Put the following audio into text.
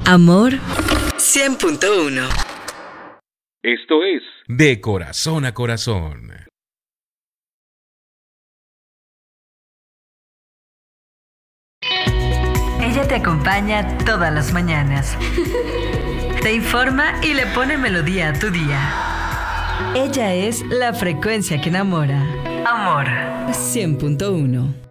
Amor 100.1. Esto es De Corazón a Corazón. Ella te acompaña todas las mañanas. Te informa y le pone melodía a tu día. Ella es la frecuencia que enamora. Amor 100.1.